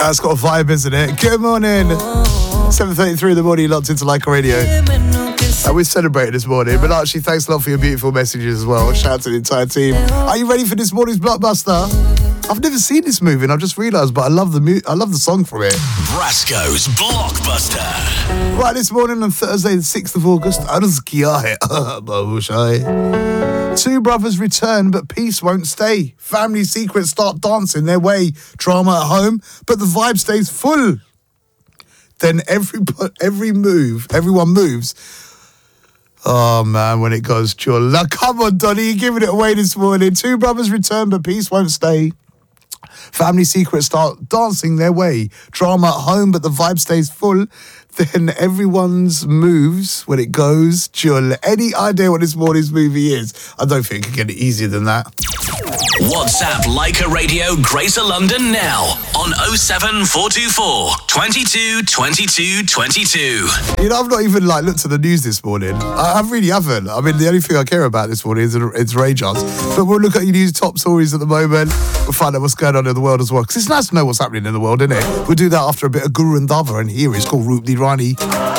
That's got a vibe, isn't it? Good morning. 7:33 in the morning, locked into Like a Radio. We're celebrating this morning, but actually, thanks a lot for your beautiful messages as well. Shout out to the entire team. Are you ready for this morning's blockbuster? I've never seen this movie, and I've just realised, but I love the song from it. Brasco's Blockbuster. Right, this morning on Thursday, the 6th of August, two brothers return, but peace won't stay. Family secrets start dancing their way. Drama at home, but the vibe stays full. Then everyone moves. Oh man, when it goes chula. Come on, Donny, you're giving it away this morning. Two brothers return, but peace won't stay. Family secrets start dancing their way. Drama at home, but the vibe stays full. Then everyone's moves when it goes chula. Any idea what this morning's movie is? I don't think it can get easier than that. WhatsApp Leica Radio Greater London now on 07424 22 22 22. You know, I've not even looked at the news this morning. I really haven't. I mean, the only thing I care about this morning is Ray Charles. But we'll look at your news top stories at the moment. We'll find out what's going on in the world as well. Because it's nice to know what's happening in the world, isn't it? We'll do that after a bit of Guru and Dava. And here is called Roop Di Rani.